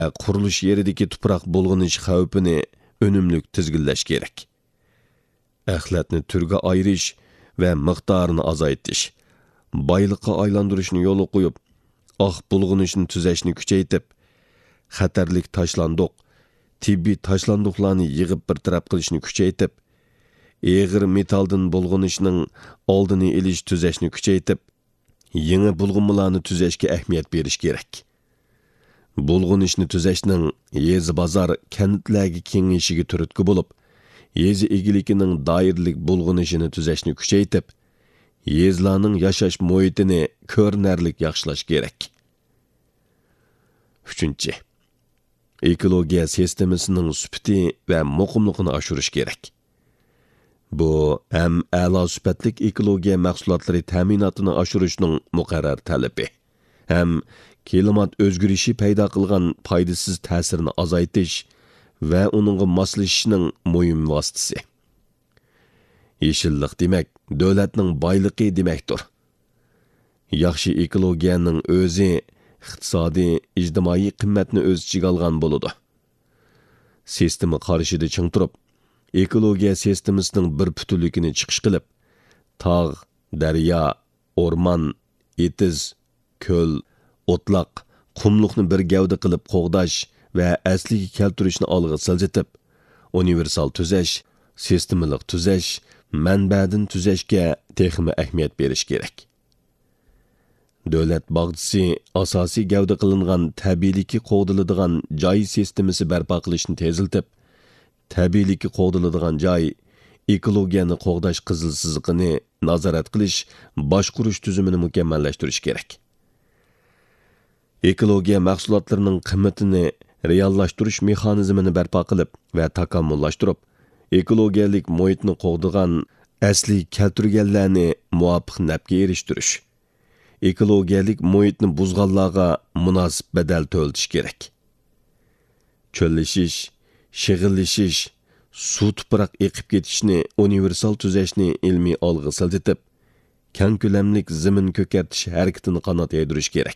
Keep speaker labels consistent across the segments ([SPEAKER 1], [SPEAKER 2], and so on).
[SPEAKER 1] qurilish yeridagi tuproq bulg'anish xavfini unumlik tizginlash kerak. Axlatni turga ayirish va miqdorini azaytish, boyliqqa aylantirishni yo'l qo'yib, bulg'anishni tuzashni kuchaytirib, xatarlik tashlandiq, tibbiy tashlandiqlarni yig'ib bir taraf qilishni kuchaytirib, eg'ir metalldan bulg'anishning oldini olish tuzashni kuchaytirib, yangi bulg'unmalarni tuzashga ahamiyat berish kerak. Bulg'anishni tuzashning yezi bozor kentlarga kengashiga turtki bo'lib, yezi egilikining doiralik bulg'anishini tuzashni kuchaytirib, yezlarning yashash muhitini ko'rinarlik yaxshilash kerak. 3. Ekologiya sistemasining sifati va muqimligini oshirish kerak. Bu ham a'lo sifatli ekologiya mahsulotlari ta'minotini oshirishning muqarrar talabi, ham klimat o'zgarishi paydo qilgan foydasiz ta'sirini azaytish va uningga moslashishning muhim vositasi. Yeşillik demek, devletning boyligi demakdir. Yaxshi ekologiyaning o'zi iqtisodiy, ijtimoiy qimmatni o'z ichiga olgan bo'ladi. Sistema qarshida ching turib, ekologiya sistemasining bir butunligini chiqish qilib, tog', daryo, o'rmon, etiz, ko'l, o'tloq, qumliqni bir gavda qilib qo'g'dash va asliga keltirishni olg'a siljitib, universal tuzash, sistemalik tuzash, manbadan tuzashga texmi ahamiyat berish kerak. Davlat bog'chisi asosiy gavda qilingan tabiiyligi qo'g'diladigan joy sistemasi barpo qilishni teziltib, tabiiyligi qo'g'diladigan joy ekologiyani qo'g'dash qizil siziqini nazorat qilish, boshqurish tuzumini mukammallashtirish kerak. Ekologiya mahsulotlarining qimmatini reallashtirish mexanizmini barpo qilib va takomillashtirib, ekologiyalik muhitni qo'g'digan asli keltirganlarni muvofiq nafga erishtirish, ekologiyalik muhitni buzganlarga munosib badal to'latish kerak. Cho'llashish, shig'illashish, suv tuproq eqib ketishni universal tuzashni ilmiy olg'a siljitib, keng ko'lamlik zamin ko'kartish harakatini qanot yaydirish kerak.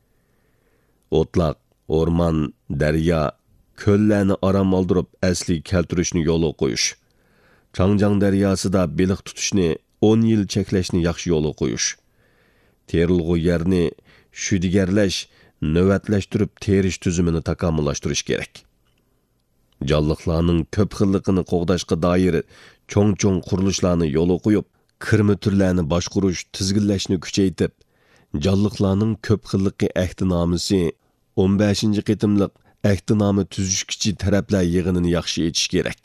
[SPEAKER 1] O'tloq, o'rmon, daryo, ko'llarni aram oldirib asli keltirishni yo'l qo'yish, Changjiang daryosida beliq tutishni 10 yil cheklashni yaxshi yo'l qo'yish, terilg'u yerni shudigarlash, navbatlashtirib terish tuzumini takomillashtirish kerak. Jonliqlarning ko'p xilligini qo'g'dashga doir cho'ng-cho'ng qurilishlarni yo'l qo'yib, kirma turlarni boshqarish, tizginlashni kuchaytirib, jonliqlarning ko'p xilligi ahdinomasi 15-qitimliq ahdinomi tuzishkichi taraflar yig'inini yaxshi etish kerak.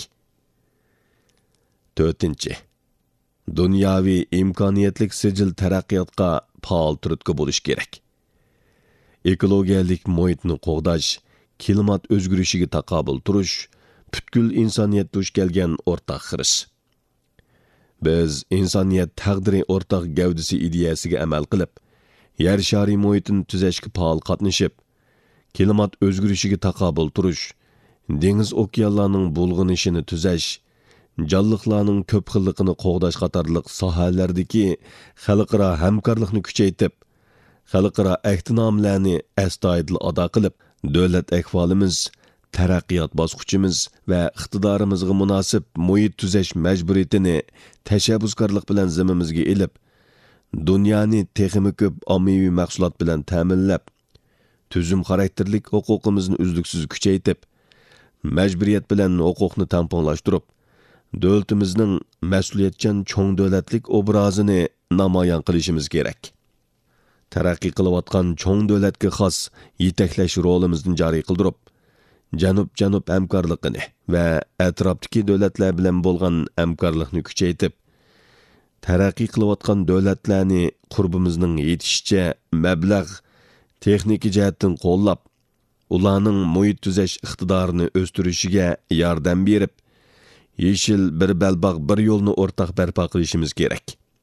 [SPEAKER 1] 4. Dunyoviy imkoniyatlik sijil taraqqiyotga faol turtki bo'lish kerak. Ekologiyalik muhitni qo'g'dash, klimat o'zgarishiga taqobil turish, butkul insoniyat duch kelgan o'rtaq xiris. Biz insoniyat taqdiri o'rtaq gavdasi ideyasiga amal qilib, yer shari muhitini tuzashga faol qatnashib, klimat o'zgarishiga taqobil turish, dengiz okeanlarning bulg'anishini tuzash, jonliqlarning ko'p xilligini qo'g'dash qatorliq sohalardagi xalqaro hamkorlikni kuchaytirib, xalqaro ahdnomlarni astoydil ado qilib, davlat ahvolimiz, taraqqiyot bosqichimiz va iqtidorimizga munosib muhit tuzash majburiyatini tashabbuskorlik bilan zimmamizga ilib, dunyoni texnik ko'p ommaviy mahsulot bilan ta'minlab, tuzum xarakterlik huquqimizni uzluksiz kuchaytirib, majburiyat bilan huquqni tamponlashtirib, davlatimizning mas'uliyatchan cho'ng davlatlik obrazini namoyon qilishimiz kerak. Taraqqiy qilayotgan cho'ng davlatga xos yetaklash rolimizni joriy qildirib, janub hamkorligini va atrofdagi davlatlar bilan bo'lgan hamkorlikni kuchaytirib, taraqqiy qilayotgan davlatlarni qurbimizning yetishicha mablag' texnik jihatdan qo'llab, ularning muhit tuzash iqtidorini o'stirishiga yordam berib, yeshil bir balbaq bir yo'lni o'rtaq barpo qilishimiz kerak.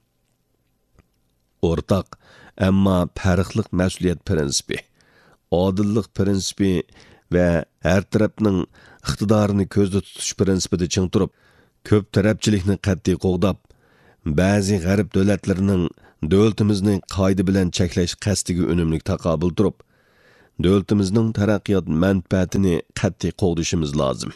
[SPEAKER 1] O'rtaq, ammo farqliq mas'uliyat prinsipi, odillik prinsipi va har tarafning iqtidorini ko'zda tutish prinsipida ching turib, ko'p tarafchilikni qat'iy qo'g'dab, ba'zi g'arb davlatlarining davlatimizni qoida bilan cheklash qasdiga unumli taqobil turib, Dövlətimizning taraqqiyot manfaatini qat'iy qo'g'dishimiz lozim.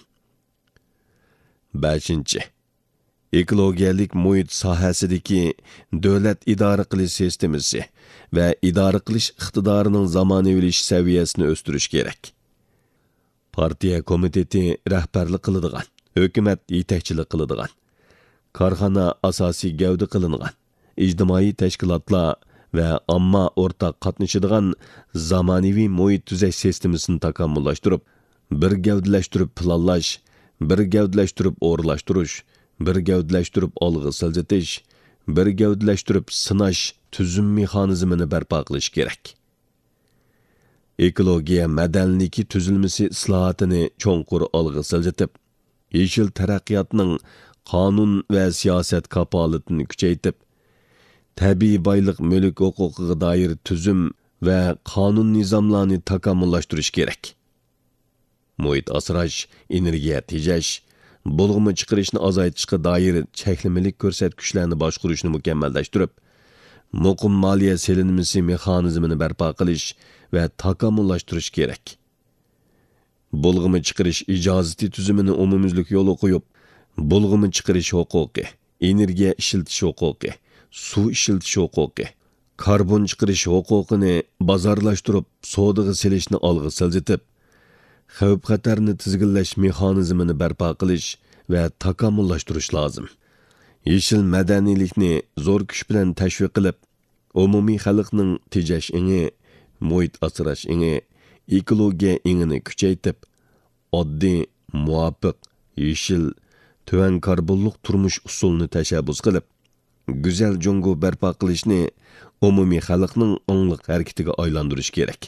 [SPEAKER 1] 5. Ekologiyalik muhit sohasidagi davlat idora qilish sistemasi va idora qilish iqtidorining zamonaviylashtish saviyasini o'stirish kerak. Partiya komiteti rahbarlik qiladigan, hukumat yetakchilik qiladigan, korxona asosiy gavda qilingan, ijtimoiy tashkilotlar va omma o'rtaq qatnashadigan zamonaviy muhit tuzash sistemasini takomillashtirib, bir gavdalashtirib planlash, bir gavdalashtirib o'rlashtirish, bir gavdalashtirib olg'a siljitish, bir gavdalashtirib sinash tuzum mexanizmini barpo qilish kerak. Ekologiya madanligi tuzilmasi islohotini cho'nqur olg'a siljitib, yeshil taraqqiyotning qonun va siyosat kapolatini kuchaytirib, tabiiy boylik mulk huquqiga doir tuzum va qonun nizomlarini takomillashtirish kerak. Muhit asrash, energiya tejash, bulg'imi chiqarishni azaytishga doir cheklimalik ko'rsatkichlarni boshqarishni mukammallashtirib, muqim moliya selinmasi mexanizmini barpo qilish va takomillashtirish kerak. Bulg'imi chiqarish ijozati tuzumini umumiylik yo'li qo'yib, bulg'imi chiqarish huquqi, energiya ishiltish huquqi, suv ishiltish huquqi, karbon chiqarish huquqini bozorlashtirib, savdoga selishni olg'a siljitib, xavf-xatarni tizginlash mexanizmini barpo qilish va takomillashtirish lozim. Yeshil madaniylikni zo'r kuch bilan tashviq qilib, umumiy xalqning tejash ingi, muhit asrash ingi, ekologiya ingini kuchaytirib, oddiy, muvofiq, yeshil, tuvan karbonlik turmush usulini tashabbus qilib, go'zal jungo barpo qilishni umumiy xalqning ongliq harakatiga aylantirish kerak.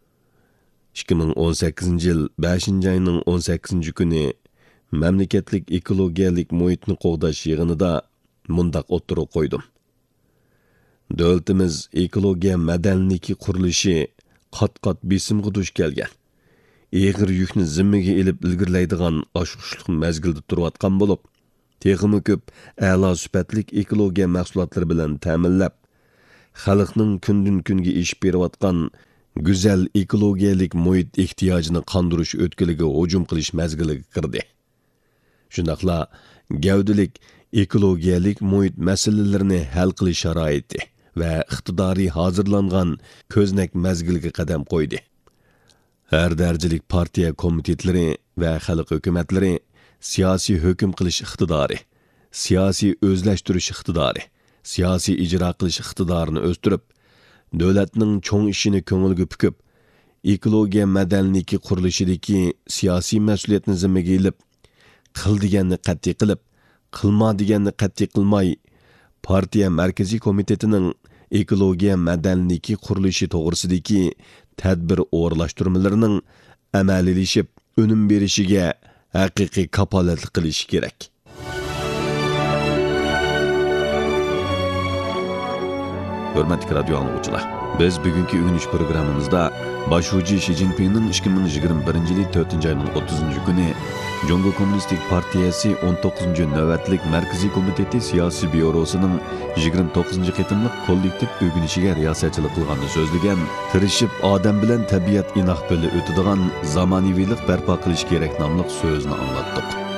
[SPEAKER 1] 2018 yil 5 ayning 18 kuni mamlakatlik ekologiyalik muhitni qo'g'dash yig'inida mundaq o'ttirib qo'ydim. Davlatimiz ekologiya madanligi qurilishi qat-qat besimga duch kelgan. Eg'ir yukni zimmiga ilib ilgirlaydigan oshqushliq mezgilda turayotgan bo'lib, texmi ko'p a'lo sifatlik ekologiya mahsulotlari bilan ta'minlab, xalqning kundan kunga ishib berayotgan go'zal ekologiyalik muhit ehtiyojini qondirish o'tkiliga hujum qilish mezgiliga kirdi. Shundaqla gavdalik ekologiyalik muhit masalalarini hal qilish sharoiti va iqtidoriy hozirlangan ko'znak mezgiliga qadam qo'ydi. Har darajalik partiya komitetlari va xalq hukumatlari siyosiy hukm qilish iqtidori, siyosiy o'zlashtirish iqtidori, siyosiy ijro qilish iqtidorini o'stirib, davlatning cho'ng ishini ko'ngilga pukib, ekologiya madanligi qurilishidagi siyosiy mas'uliyatni zimmaga ilib, qil deganni qat'iy qilib, qilma deganni qat'iy qilmay, partiya markaziy komitetining ekologiya madanligi qurilishi to'g'risidagi tadbir o'rlashtirmalarining amaliylashib, unum berishiga haqiqiy kapolatlik qilish kerak. Hürmetli radyo anlıqçılar, biz bugünkü ürünüş programımızda başucu Xi Jinping'nin 2021 yılı 4. ayının 30. günü Congo Komünistik Partiyası 19. növetlik Merkezi Komiteti Siyasi Bürosu'nun 29. qitimlik kollektiv ögünüşüge riyasatçılık kılganını sözlügen, tırışıp adam bilen tabiat inaq bili ötüdüğün zamanivilik berpa kılış gerek namlıq sözünü anlattık.